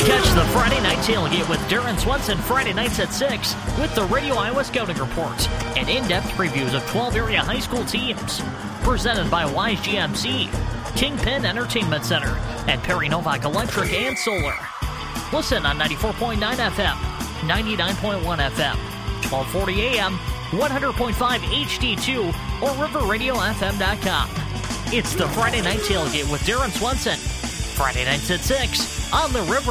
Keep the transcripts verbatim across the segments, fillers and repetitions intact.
Catch the Friday Night Tailgate with Darren Swenson Friday nights at six with the Radio Iowa Scouting Report and in-depth previews of twelve area high school teams. Presented by Wise G M C, Kingpin Entertainment Center, and Perry Novak Electric and Solar. Listen on ninety-four point nine F M, ninety-nine point one F M, twelve forty A M, one hundred point five H D two, or river radio f m dot com. It's the Friday Night Tailgate with Darren Swenson. Friday nights at six on the River.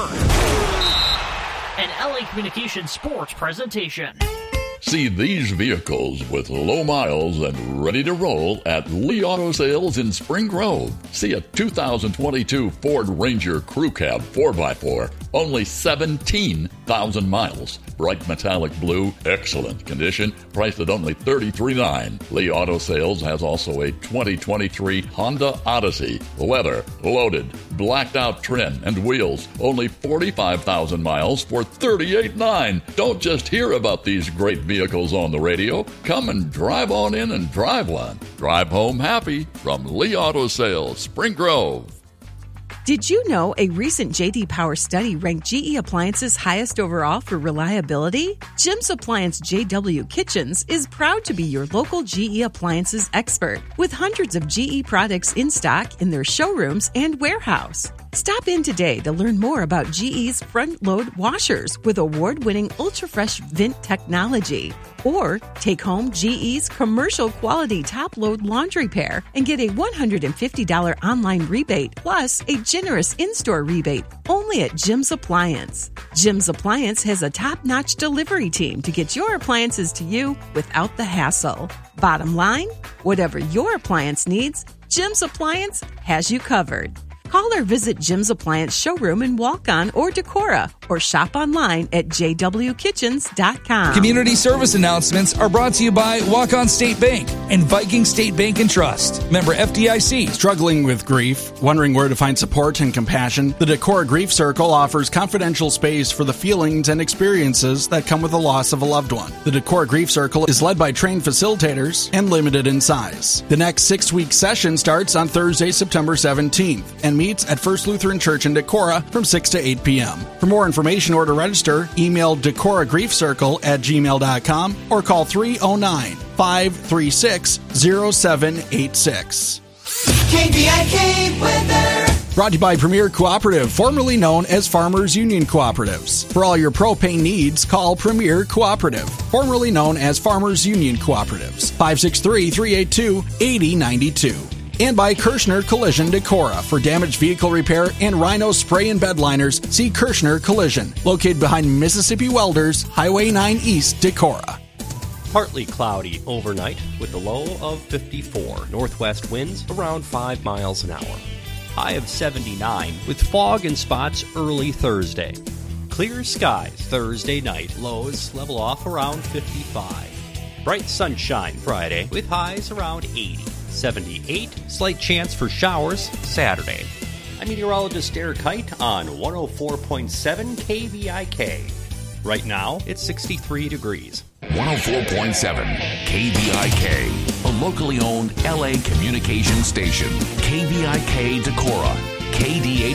An L A Communications sports presentation. See these vehicles with low miles and ready to roll at Lee Auto Sales in Spring Grove. See a two thousand twenty-two Ford Ranger Crew Cab four by four, only seventeen thousand miles. Bright metallic blue, excellent condition, priced at only thirty-three thousand dollars. Lee Auto Sales has also a twenty twenty-three Honda Odyssey, leather, loaded, blacked out trim and wheels, only forty-five thousand miles for thirty-eight thousand nine hundred dollars. Don't just hear about these great vehicles on the radio. Come and drive on in and drive one. Drive home happy from Lee Auto Sales, Spring Grove. Did you know a recent J D Power study ranked G E Appliances highest overall for reliability? Jim's Appliance J W Kitchens is proud to be your local G E Appliances expert with hundreds of G E products in stock in their showrooms and warehouse. Stop in today to learn more about G E's front-load washers with award-winning ultra-fresh vent technology. Or take home G E's commercial-quality top-load laundry pair and get a one hundred fifty dollars online rebate plus a generous in-store rebate only at Jim's Appliance. Jim's Appliance has a top-notch delivery team to get your appliances to you without the hassle. Bottom line, whatever your appliance needs, Jim's Appliance has you covered. Call or visit Jim's Appliance showroom in Walk-On or Decorah, or shop online at j w kitchens dot com. Community service announcements are brought to you by Walk-On State Bank and Viking State Bank and Trust. Member F D I C. Struggling with grief? Wondering where to find support and compassion? The Decorah Grief Circle offers confidential space for the feelings and experiences that come with the loss of a loved one. The Decorah Grief Circle is led by trained facilitators and limited in size. The next six-week session starts on Thursday, September seventeenth, and meets at First Lutheran Church in Decorah from six to eight p.m. For more information or to register, email Decorah Grief Circle at gmail dot com or call three oh nine, five three six, oh seven eight six. K V I K weather. Brought to you by Premier Cooperative, formerly known as Farmers Union Cooperatives. For all your propane needs, call Premier Cooperative, formerly known as Farmers Union Cooperatives. five six three, three eight two, eight oh nine two. And by Kirschner Collision Decorah. For damaged vehicle repair and Rhino spray and bed liners, see Kirschner Collision, located behind Mississippi Welders, Highway nine East, Decorah. Partly cloudy overnight with a low of fifty-four. Northwest winds around five miles an hour. High of seventy-nine with fog in spots early Thursday. Clear skies Thursday night. Lows level off around fifty-five. Bright sunshine Friday with highs around eighty. seventy-eight, slight chance for showers Saturday. I'm meteorologist Eric Kite on one oh four point seven K V I K. Right now, it's sixty-three degrees. one oh four point seven K V I K, a locally owned L A communication station. K V I K Decorah, K D